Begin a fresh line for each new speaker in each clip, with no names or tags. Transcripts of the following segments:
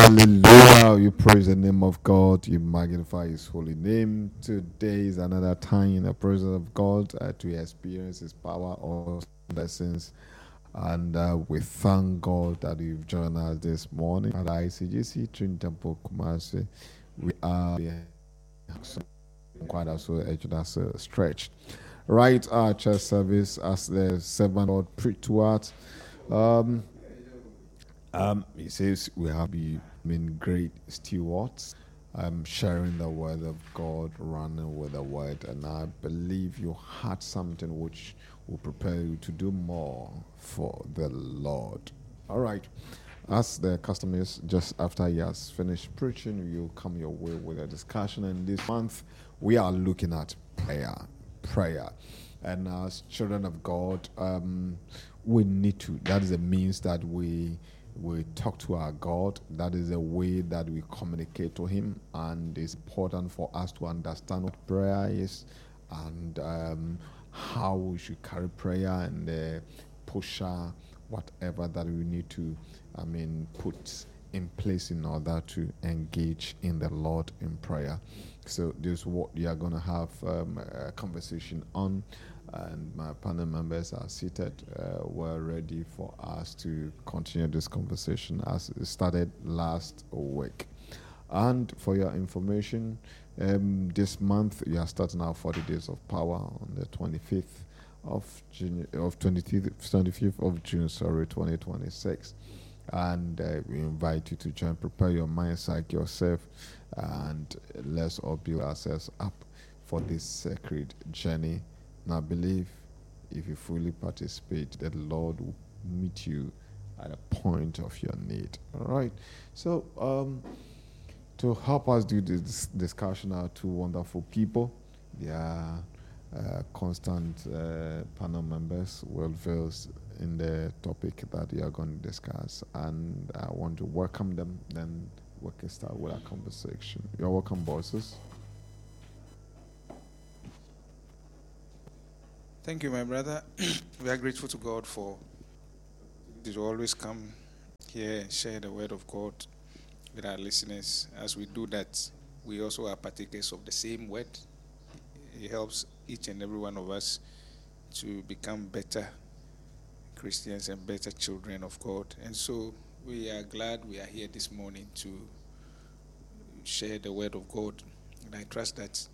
Hallelujah. You praise the name of God. You magnify his holy name. Today is another time in the presence of God to experience his power or blessings. And we thank God that you've joined us this morning at ICGC Trinity Temple Kumasi. We are quite also that's stretched. Right, our church service as the servant God preached to us. He says we have been great stewards, sharing the word of God, running with the word, and I believe you had something which will prepare you to do more for the Lord. All right. As the custom is, just after he has finished preaching, you come your way with a discussion. And this month, we are looking at prayer. And as children of God, we need to. That is a means that we talk to our God. That is a way that we communicate to him. And it's important for us to understand what prayer is and how we should carry prayer and posture, whatever that we need to, put in place in order to engage in the Lord in prayer. So this is what we are going to have a conversation on, and my panel members are seated. We're ready for us to continue this conversation as it started last week. And for your information, this month we are starting our 40 days of power on the 25th of June, 25th of June, 2026. And we invite you to join. Prepare your mind, psych yourself, and let's all build ourselves up for this sacred journey. Now, believe if you fully participate, that the Lord will meet you at a point of your need. All right. So, to help us do this discussion are two wonderful people. They are constant panel members, well versed in the topic that we are going to discuss, and I want to welcome them. Then we can start with our conversation. You're welcome, bosses.
Thank you, my brother. We are grateful to God for you to always come here and share the word of God with our listeners. As we do that, we also are partakers of the same word. It helps each and every one of us to become better Christians and better children of God. And so we are glad we are here this morning to share the word of God. And I trust that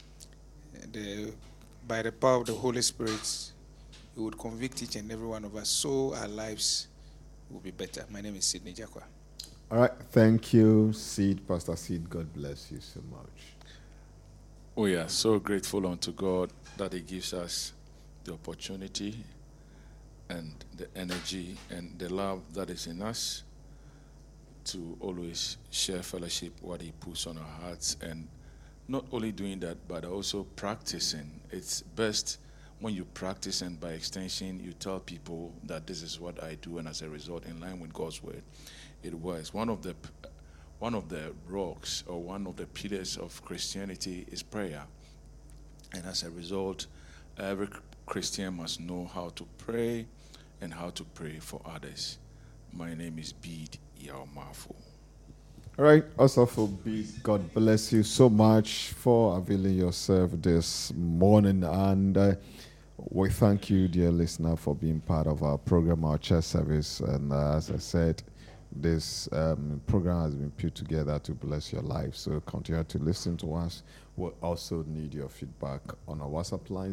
by the power of the Holy Spirit, it would convict each and every one of us so our lives will be better. My name is Sidney Jakwa.
All right. Thank you, Sid. Pastor Sid, God bless you so much.
We are so grateful unto God that he gives us the opportunity and the energy and the love that is in us to always share fellowship, what he puts on our hearts, and not only doing that, but also practicing. It's best when you practice, and by extension, you tell people that this is what I do, and as a result, in line with God's word, it works. One of the rocks or one of the pillars of Christianity is prayer. And as a result, every Christian must know how to pray and how to pray for others. My name is Bede Yaumafu.
All right, also for Bede, God bless you so much for availing yourself this morning. And we thank you, dear listener, for being part of our program, our church service. And as I said, this program has been put together to bless your life. So continue to listen to us. We'll also need your feedback on our WhatsApp line,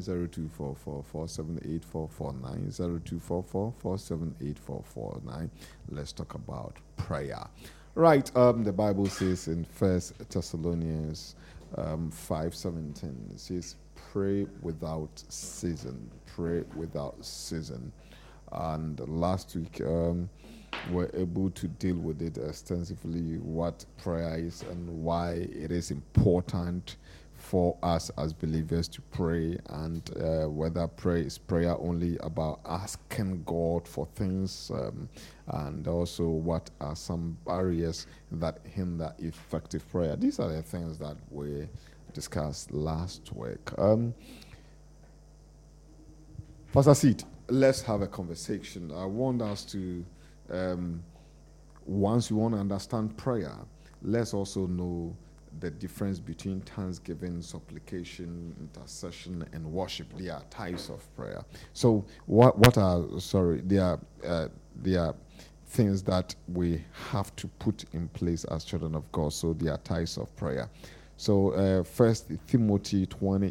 0244-478-449, 0244-478-449. Let's talk about prayer. Right, the Bible says in 1 Thessalonians 5:17, it says, pray without ceasing. Pray without ceasing. And last week, we're able to deal with it extensively, what prayer is and why it is important for us as believers to pray, and whether prayer only about asking God for things, and also what are some barriers that hinder effective prayer. These are the things that we discussed last week. Pastor Sid, let's have a conversation. I want us to once you want to understand prayer, let's also know the difference between thanksgiving, supplication, intercession, and worship. They are types of prayer. So, what are they are things that we have to put in place as children of God. So, they are types of prayer. So, First Timothy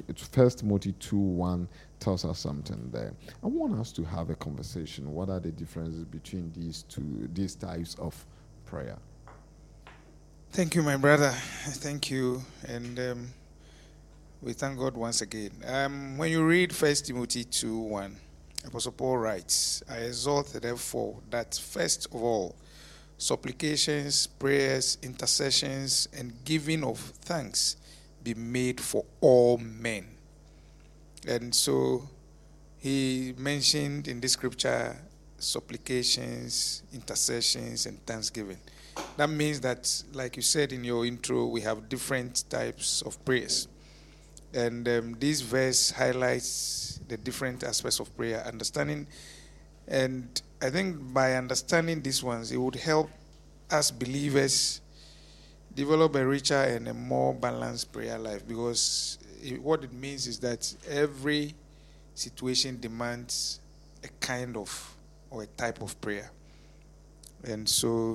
2:1 tells us something there. I want us to have a conversation. What are the differences between these types of prayer?
Thank you, my brother. Thank you. And we thank God once again. When you read 1 Timothy 2:1, Apostle Paul writes, I exhort therefore that first of all, supplications, prayers, intercessions, and giving of thanks be made for all men. And so he mentioned in this scripture supplications, intercessions, and thanksgiving. That means that, like you said in your intro, we have different types of prayers. And this verse highlights the different aspects of prayer, understanding. And I think by understanding these ones, it would help us believers develop a richer and a more balanced prayer life, because what it means is that every situation demands a kind of or a type of prayer. And so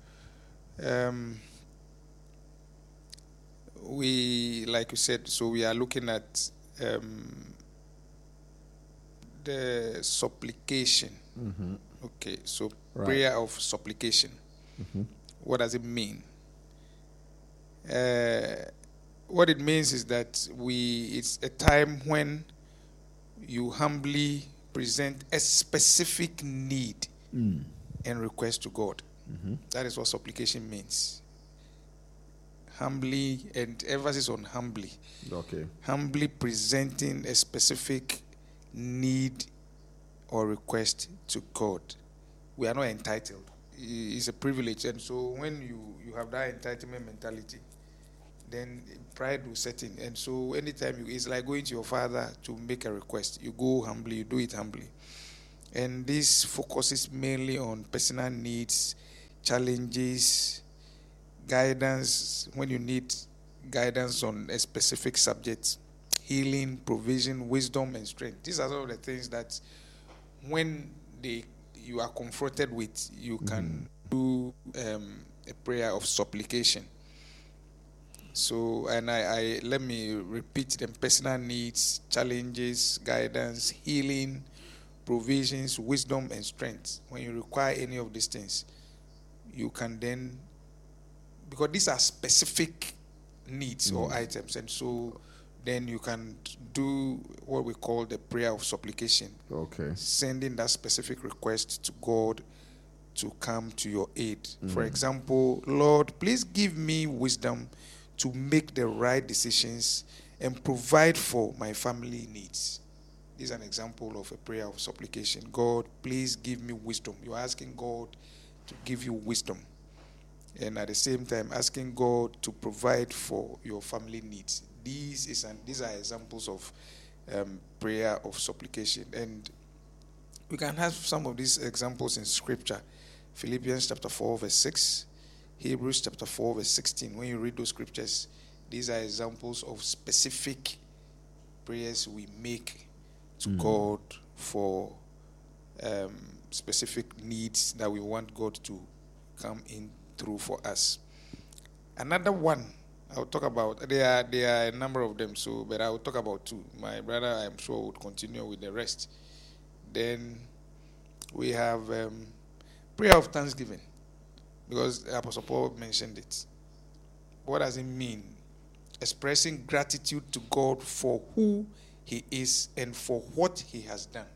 we, like you said, so we are looking at the supplication.
Mm-hmm.
Okay, so
Right.
prayer of supplication.
Mm-hmm.
What does it mean? What it means is that it's a time when you humbly present a specific need and request to God.
Mm-hmm.
That is what supplication means. Humbly, and emphasis on humbly.
Okay.
Humbly presenting a specific need or request to God. We are not entitled. It's a privilege. And so when you have that entitlement mentality, then pride will set in. And so anytime it's like going to your father to make a request. You go humbly, you do it humbly. And this focuses mainly on personal needs, challenges, guidance, when you need guidance on a specific subject, healing, provision, wisdom, and strength. These are some of the things that when you are confronted with, you can do a prayer of supplication. So, and I let me repeat them: personal needs, challenges, guidance, healing, provisions, wisdom, and strength. When you require any of these things, you can then, because these are specific needs or items, and so then you can do what we call the prayer of supplication.
Okay.
Sending that specific request to God to come to your aid. For example, Lord, please give me wisdom to make the right decisions and provide for my family needs. This is an example of a prayer of supplication. God, please give me wisdom. You're asking God to give you wisdom. And at the same time, asking God to provide for your family needs. These are examples of prayer of supplication. And we can have some of these examples in Scripture. Philippians chapter 4, verse 6. Hebrews chapter 4, verse 16. When you read those scriptures, these are examples of specific prayers we make to God for specific needs that we want God to come in through for us. Another one I'll talk about, there are a number of them, but I will talk about two. My brother, I'm sure, would continue with the rest. Then we have prayer of thanksgiving, because Apostle Paul mentioned it. What does it mean? Expressing gratitude to God for who He is and for what He has done.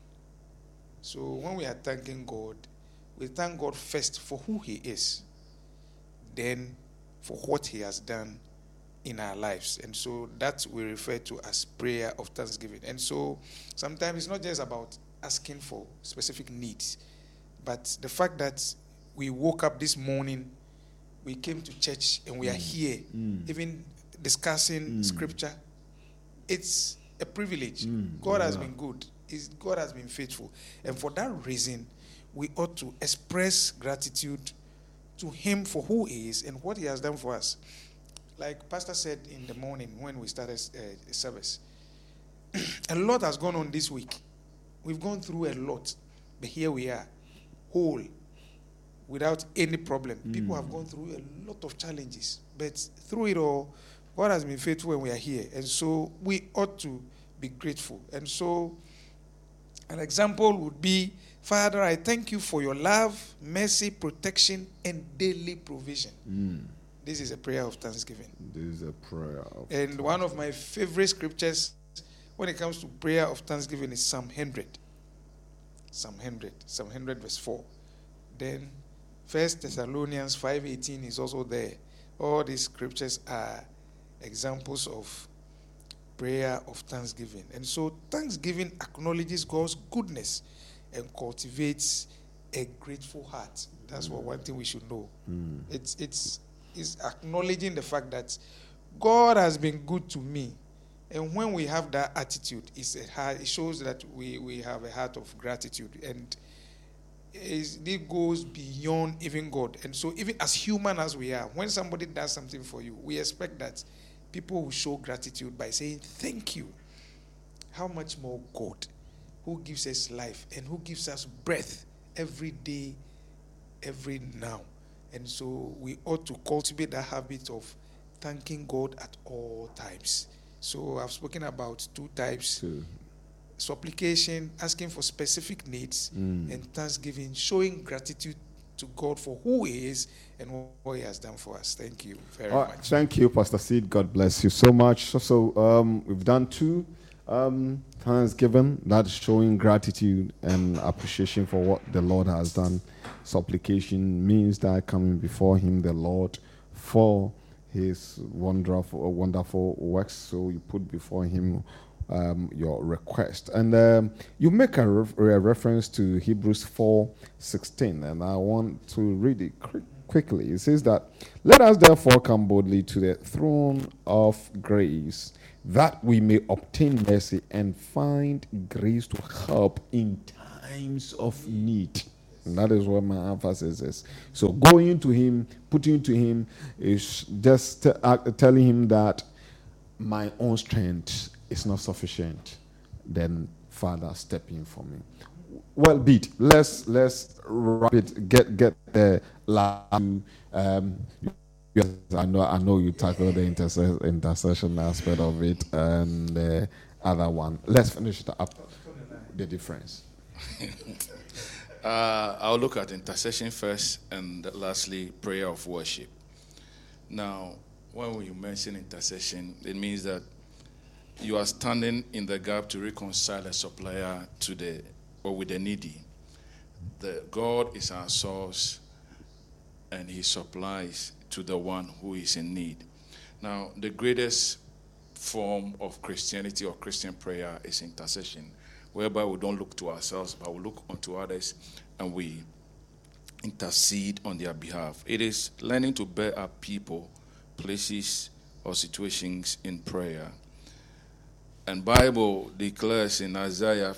So when we are thanking God, we thank God first for who He is, then for what He has done in our lives. And so that we refer to as prayer of thanksgiving. And so sometimes it's not just about asking for specific needs, but the fact that we woke up this morning, we came to church, and we are here, even discussing scripture. It's a privilege. God has been good. God has been faithful. And for that reason, we ought to express gratitude to him for who he is and what he has done for us. Like Pastor said in the morning when we started service, a lot has gone on this week. We've gone through a lot, but here we are, whole, without any problem. People have gone through a lot of challenges, but through it all, God has been faithful when we are here. And so we ought to be grateful. And so an example would be, Father, I thank you for your love, mercy, protection, and daily provision. This is a prayer of thanksgiving.
This is a prayer of
And one of my favorite scriptures when it comes to prayer of thanksgiving is Psalm 100. Psalm 100 verse 4. Then 1 Thessalonians 5:18 is also there. All these scriptures are examples of prayer of thanksgiving. And so thanksgiving acknowledges God's goodness and cultivates a grateful heart. That's one thing we should know. It's acknowledging the fact that God has been good to me. And when we have that attitude, it shows that we have a heart of gratitude. And it goes beyond even God. And so even as human as we are, when somebody does something for you, we expect that people will show gratitude by saying thank you. How much more God, who gives us life and who gives us breath every day, every now. And so we ought to cultivate that habit of thanking God at all times. So I've spoken about two types. Supplication, asking for specific needs, and thanksgiving, showing gratitude to God for who he is and what he has done for us. Thank you very much.
Thank you, Pastor Sid. God bless you so much. So we've done two. Thanksgiving, that's showing gratitude and appreciation for what the Lord has done. Supplication means that coming before him, the Lord, for his wonderful works. So you put before him your request. And you make a reference to Hebrews 4:16, and I want to read it quickly. It says that, let us therefore come boldly to the throne of grace, that we may obtain mercy and find grace to help in times of need. And that is what my emphasis is. So going to him, putting to him, is just telling him that my own strength is not sufficient. Then Father, step in for me. Well, beat. Let's wrap it. Get the last. Yes, I know you tackled the intercession aspect of it and the other one. Let's finish it up. The difference.
I'll look at intercession first, and lastly, prayer of worship. Now, when we mention intercession, it means that you are standing in the gap to reconcile a supplier with the needy. God is our source, and he supplies to the one who is in need. Now, the greatest form of Christianity or Christian prayer is intercession, whereby we don't look to ourselves, but we look unto others and we intercede on their behalf. It is learning to bear up people, places, or situations in prayer. And Bible declares in Isaiah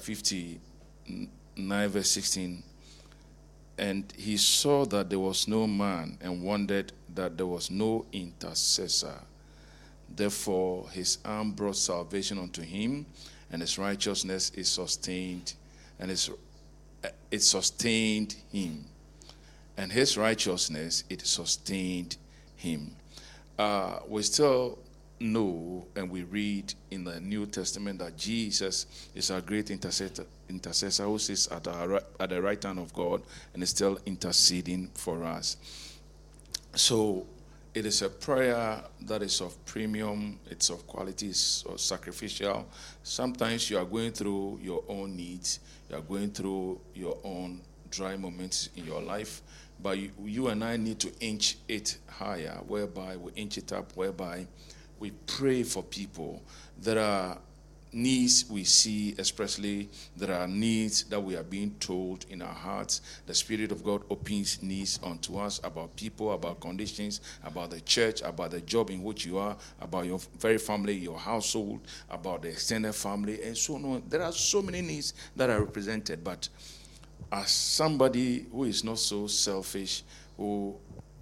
59 verse 16, and he saw that there was no man and wondered that there was no intercessor. Therefore his arm brought salvation unto him, and his righteousness is sustained, and it sustained him. And his righteousness, it sustained him. We still know, and we read in the New Testament, that Jesus is our great intercessor who sits at the right hand of God and is still interceding for us. So it is a prayer that is of premium, it's of quality, it's of sacrificial. Sometimes you are going through your own needs, you are going through your own dry moments in your life, but you and I need to inch it higher, whereby we inch it up, whereby we pray for people. There are needs we see, especially there are needs that we are being told in our hearts. The Spirit of God opens needs unto us about people, about conditions, about the church, about the job in which you are, about your very family, your household, about the extended family, and so on. There are so many needs that are represented, but as somebody who is not so selfish, who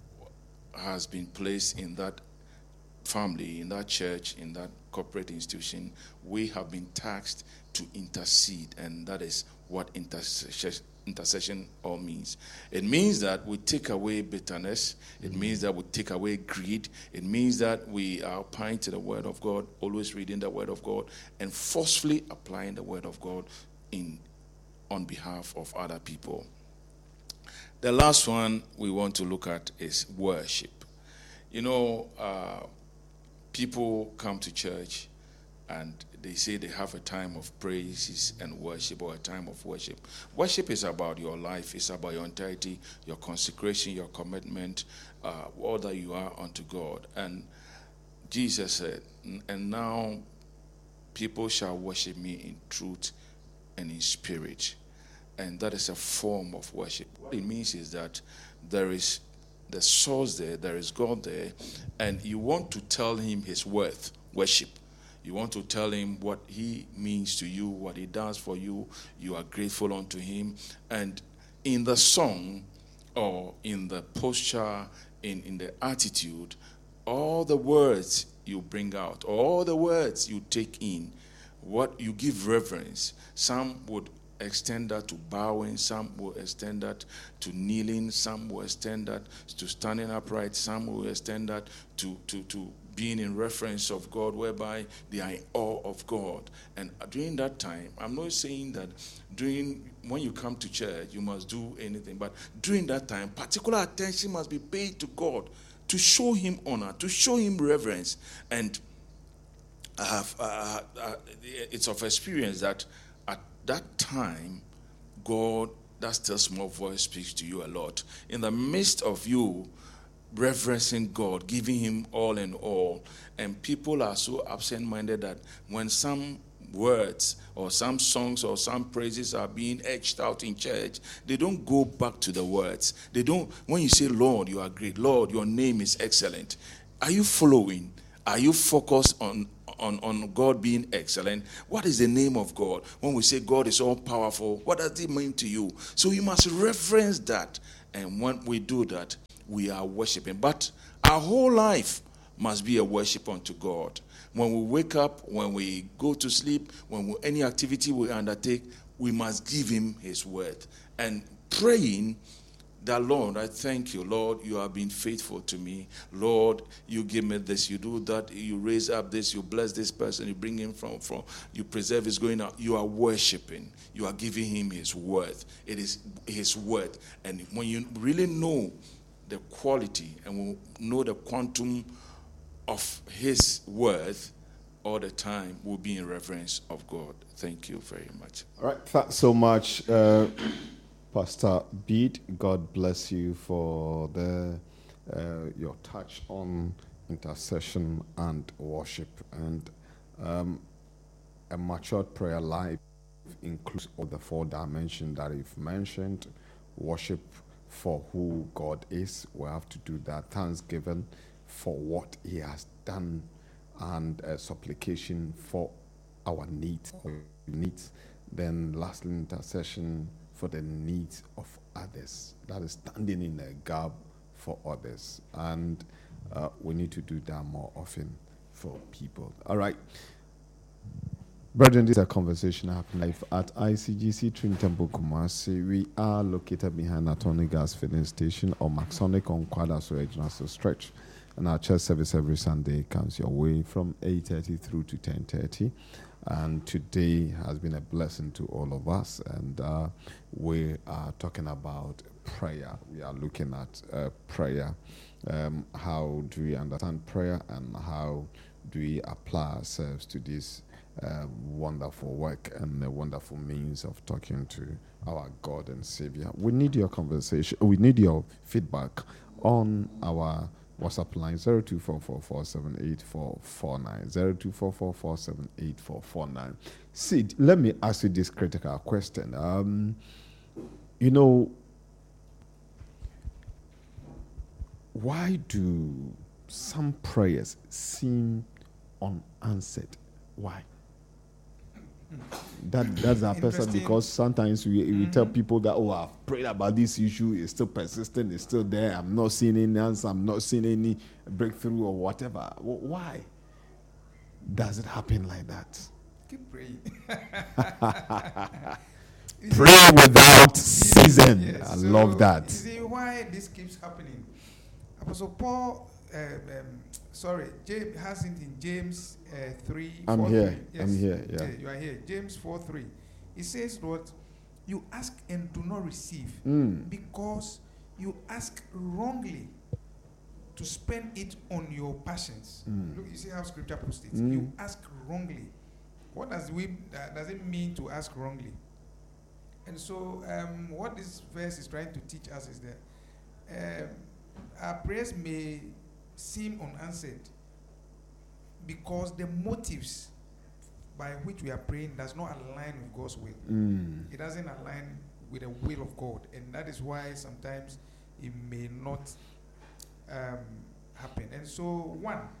has been placed in that family, in that church, in that corporate institution, we have been tasked to intercede, and that is what intercession all means. It means that we take away bitterness. It means that we take away greed. It means that we are applying to the Word of God, always reading the Word of God, and forcefully applying the Word of God on behalf of other people. The last one we want to look at is worship. You know, people come to church and they say they have a time of praises and worship, or a time of worship. Worship is about your life. It's about your entirety, your consecration, your commitment, all that you are unto God. And Jesus said, and now people shall worship me in truth and in spirit. And that is a form of worship. What it means is that there is the source there is God there, and you want to tell him his worth, worship. You want to tell him what he means to you, what he does for you. You are grateful unto him. And in the song, or in the posture, in the attitude, all the words you bring out, all the words you take in, what you give reverence. Some would extend that to bowing, some will extend that to kneeling, some will extend that to standing upright, some will extend that to being in reference of God, whereby they are in awe of God. And during that time, I'm not saying that when you come to church, you must do anything, but during that time, particular attention must be paid to God, to show him honor, to show him reverence. And it's of experience that at that time, God, that still small voice speaks to you a lot. In the midst of you reverencing God, giving him all in all, and people are so absent-minded that when some words or some songs or some praises are being etched out in church, they don't go back to the words. They don't. When you say, Lord, you are great, Lord, your name is excellent, are you following? Are you focused on God being excellent? What is the name of God? When we say God is all powerful, what does it mean to you? So you must reference that. And when we do that, we are worshiping. But our whole life must be a worship unto God. When we wake up, when we go to sleep, any activity we undertake, we must give him his word. And praying that, Lord, I thank you, Lord, you have been faithful to me. Lord, you give me this, you do that, you raise up this, you bless this person, you bring him from you preserve his going out. You are worshiping. You are giving him his worth. It is his word. And when you really know the quality and know the quantum of his worth, all the time will be in reverence of God. Thank you very much.
All right, thanks so much, Pastor Bede. God bless you for your touch on intercession and worship. And a matured prayer life includes all the four dimensions that you've mentioned. Worship for who God is. We have to do that. Thanksgiving for what he has done, and supplication for our needs. Then lastly, intercession for the needs of others. That is standing in a gap for others. And we need to do that more often for people. All right. Brethren, this is a conversation happening live at ICGC Trinity Temple Kumasi. We are located behind Attorney Gas Filling Station or Maxonic on Quadaso Regional Stretch. And our church service every Sunday comes your way from 8:30 through to 10:30. And today has been a blessing to all of us. And we are talking about prayer. We are looking at prayer. How do we understand prayer, and how do we apply ourselves to this wonderful work and a wonderful means of talking to our God and Savior? We need your conversation. We need your feedback on our WhatsApp line 0244478449 0244478449. Sid, let me ask you this critical question. Why do some prayers seem unanswered? Why? That's our person,
Interesting.
because sometimes we tell people that, oh, I've prayed about this issue, it's still persistent, it's still there, I'm not seeing any answer, I'm not seeing any breakthrough or whatever. Why does it happen like that?
Keep praying.
Pray without season.
Yes,
I
so
love that.
You see why this keeps happening. Apostle Paul, James has it in James 3.
I'm
4,
here.
3. Yes.
I'm here. Yeah.
You are here. James 4:3. It says, "What you ask and do not receive, because you ask wrongly to spend it on your passions." Look, you see how Scripture puts it. You ask wrongly. What does it mean to ask wrongly? And so, what this verse is trying to teach us is that our prayers may seem unanswered because the motives by which we are praying does not align with God's will. It doesn't align with the will of God, and that is why sometimes it may not happen. And so,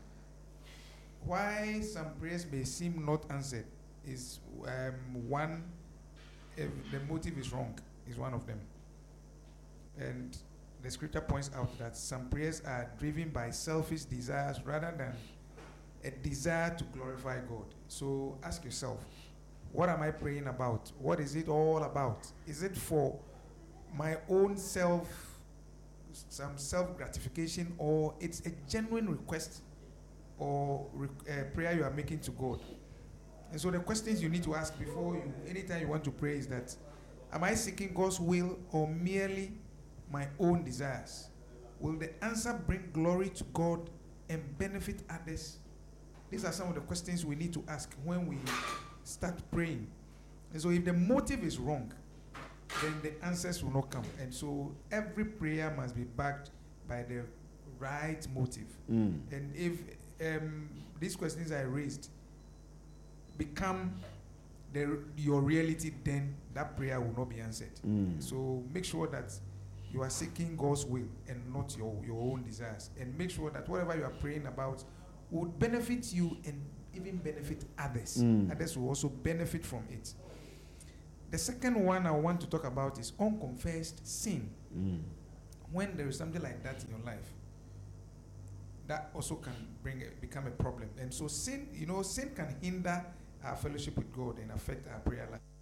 why some prayers may seem not answered is one. If the motive is wrong, is one of them. And the scripture points out that some prayers are driven by selfish desires rather than a desire to glorify God. So ask yourself, what am I praying about? What is it all about? Is it for my own some self-gratification, or it's a genuine request or prayer you are making to God? And so the questions you need to ask anytime you want to pray is that, am I seeking God's will or merely my own desires? Will the answer bring glory to God and benefit others? These are some of the questions we need to ask when we start praying. And so if the motive is wrong, then the answers will not come. And so every prayer must be backed by the right motive. And if these questions I raised become your reality, then that prayer will not be answered. So make sure that you are seeking God's will and not your own desires. And make sure that whatever you are praying about would benefit you and even benefit others. Others will also benefit from it. The second one I want to talk about is unconfessed sin. When there is something like that in your life, that also can become a problem. And so sin can hinder our fellowship with God and affect our prayer life.